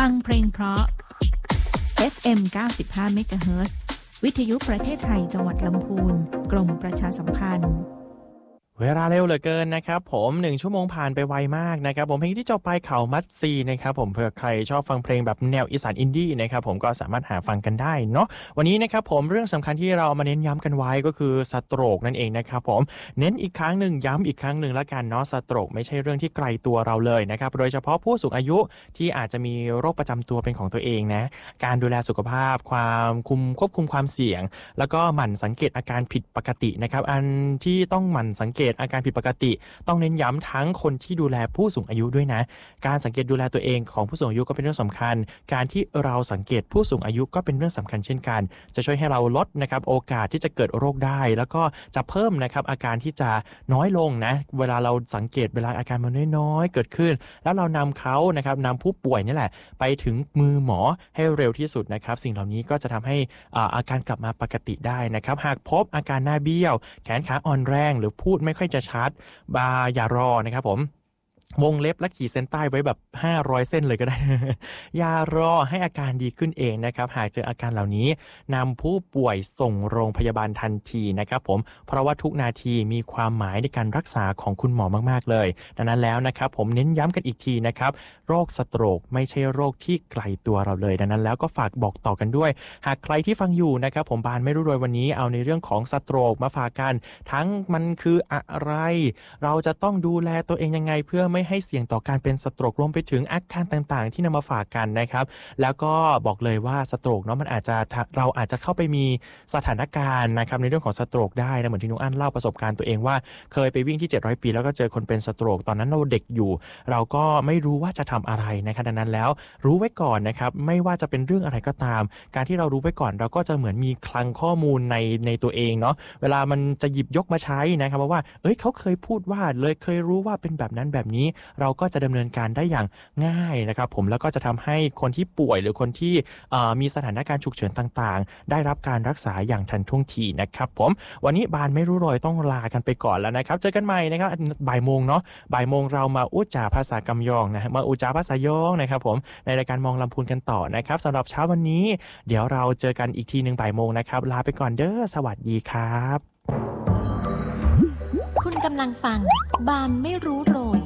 ฟังเพลงเพราะ FM 95 MHz วิทยุประเทศไทยจังหวัดลำพูนกรมประชาสัมพันธ์เวลาเร็วเหลือเกินนะครับผม1ชั่วโมงผ่านไปไวมากนะครับผมเพลงที่จบไปเขามัดซีนะครับผมเผื่อใครชอบฟังเพลงแบบแนวอีสานอินดี้นะครับผมก็สามารถหาฟังกันได้เนาะวันนี้นะครับผมเรื่องสำคัญที่เรามาเน้นย้ำกันไว้ก็คือสโตรกนั่นเองนะครับผมเน้นอีกครั้งหนึ่งย้ำอีกครั้งหนึ่งแล้วกันเนาะสโตรกไม่ใช่เรื่องที่ไกลตัวเราเลยนะครับโดยเฉพาะผู้สูงอายุที่อาจจะมีโรคประจำตัวเป็นของตัวเองนะการดูแลสุขภาพควบคุมความเสี่ยงแล้วก็หมั่นสังเกตอาการผิดปกตินะครับอันที่ต้องหมั่นสังเกตอาการผิดปกติต้องเน้นย้ำทั้งคนที่ดูแลผู้สูงอายุด้วยนะการสังเกตดูแลตัวเองของผู้สูงอายุก็เป็นเรื่องสำคัญการที่เราสังเกตผู้สูงอายุก็เป็นเรื่องสำคัญเช่นกันจะช่วยให้เราลดนะครับโอกาสที่จะเกิดโรคได้แล้วก็จะเพิ่มนะครับอาการที่จะน้อยลงนะเวลาเราสังเกตเวลาอาการมันน้อยๆเกิดขึ้นแล้วเรานำเขานะครับนำผู้ป่วยนี่แหละไปถึงมือหมอให้เร็วที่สุดนะครับสิ่งเหล่านี้ก็จะทำให้อาการกลับมาปกติได้นะครับหากพบอาการหน้าเบี้ยวแขนขาอ่อนแรงหรือพูดไม่ค่อยจะชัดอย่ารอนะครับผมวงเล็บและขีดเส้นใต้ไว้แบบ500เส้นเลยก็ได้ อย่ารอให้อาการดีขึ้นเองนะครับหากเจออาการเหล่านี้นำผู้ป่วยส่งโรงพยาบาลทันทีนะครับผมเพราะว่าทุกนาทีมีความหมายในการรักษาของคุณหมอมากๆเลยดังนั้นแล้วนะครับผมเน้นย้ำกันอีกทีนะครับโรคสโตรกไม่ใช่โรคที่ไกลตัวเราเลยดังนั้นแล้วก็ฝากบอกต่อกันด้วยหากใครที่ฟังอยู่นะครับผมบานไม่รู้รวยวันนี้เอาในเรื่องของสโตรกมาฝากกันทั้งมันคืออะไรเราจะต้องดูแลตัวเองยังไงเพื่อไม่ให้เสี่ยงต่อการเป็นสโตรกรวมไปถึงอาการต่างๆที่นำมาฝากกันนะครับแล้วก็บอกเลยว่าสโตรกเนาะมันเราอาจจะเข้าไปมีสถานการณ์นะครับในเรื่องของสโตรกได้นะเหมือนที่นุ้งอั้นเล่าประสบการณ์ตัวเองว่าเคยไปวิ่งที่700ปีแล้วก็เจอคนเป็นสโตรกตอนนั้นเราเด็กอยู่เราก็ไม่รู้ว่าจะทำอะไรนะครับดังนั้นแล้วรู้ไว้ก่อนนะครับไม่ว่าจะเป็นเรื่องอะไรก็ตามการที่เรารู้ไว้ก่อนเราก็จะเหมือนมีคลังข้อมูลในตัวเองเนาะเวลามันจะหยิบยกมาใช้นะครับว่าเขาเคยพูดว่าเลยเคยรู้ว่าเป็นแบบนั้นแบบนี้เราก็จะดำเนินการได้อย่างง่ายนะครับผมแล้วก็จะทำให้คนที่ป่วยหรือคนที่มีสถานการณ์ฉุกเฉินต่างๆได้รับการรักษาอย่างทันท่วงทีนะครับผมวันนี้บานไม่รู้รอยต้องลากันไปก่อนแล้วนะครับเจอกันใหม่นะครับบ่ายโมงเนาะบ่ายโมงเรามาอุจจาภาษากำยองนะมาอุจจาภาษายองนะครับผมในรายการมองลำพูนกันต่อนะครับสำหรับเช้าวันนี้เดี๋ยวเราเจอกันอีกทีนึงบ่ายโมงนะครับลาไปก่อนเด้อสวัสดีครับคุณกำลังฟังบานไม่รู้โรย